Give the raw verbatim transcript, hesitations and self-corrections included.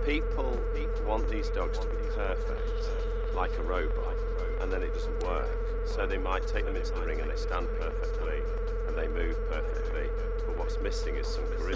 People want these dogs to be perfect, like a robot, and then it doesn't work. So they might take them into the ring and they stand perfectly and they move perfectly, but what's missing is some charisma.